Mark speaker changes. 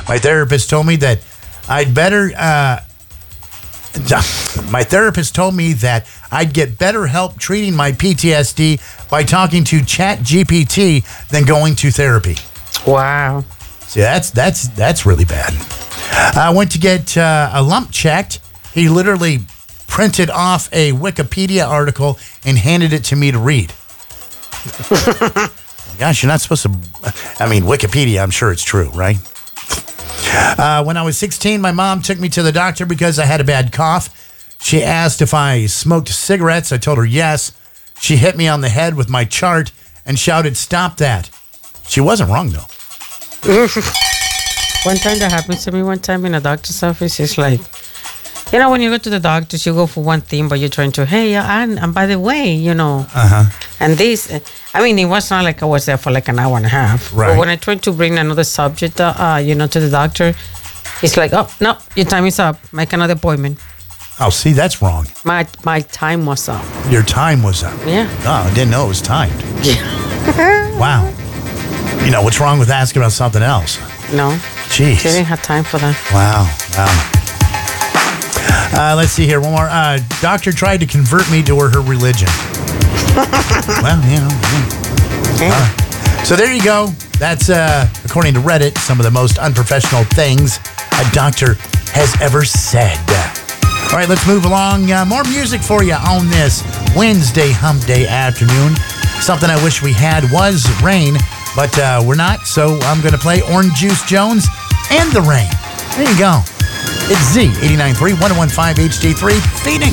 Speaker 1: My therapist told me that I'd better. My therapist told me that I'd get better help treating my PTSD by talking to ChatGPT than going to therapy.
Speaker 2: Wow.
Speaker 1: See, that's really bad. I went to get a lump checked. He literally printed off a Wikipedia article and handed it to me to read. Gosh, you're not supposed to. I mean, Wikipedia, I'm sure it's true, right? When I was 16, my mom took me to the doctor because I had a bad cough. She asked if I smoked cigarettes. I told her yes. She hit me on the head with my chart and shouted, "Stop that." She wasn't wrong, though.
Speaker 2: One time that happened to me one time in a doctor's office, it's like, you know, when you go to the doctors, you go for one thing, but you're trying to, hey, and by the way, you know, and this, I mean, it was not like I was there for like an hour and a half.
Speaker 1: Right.
Speaker 2: But when I tried to bring another subject, you know, to the doctor, it's like, oh, no, your time is up. Make another appointment.
Speaker 1: Oh, see, that's wrong.
Speaker 2: My time was up.
Speaker 1: Your time was up.
Speaker 2: Yeah.
Speaker 1: Oh, I didn't know it was timed. Wow. You know, what's wrong with asking about something else?
Speaker 2: No.
Speaker 1: Jeez.
Speaker 2: She didn't have time for that.
Speaker 1: Wow. Let's see here. One more. Doctor tried to convert me to her religion. Well, you know. So there you go. That's, according to Reddit, some of the most unprofessional things a doctor has ever said. All right, let's move along. More music for you on this Wednesday hump day afternoon. Something I wish we had was rain, but we're not. So I'm going to play Orange Juice Jones and the Rain. There you go. It's Z 89.3 1015 HD3 Phoenix.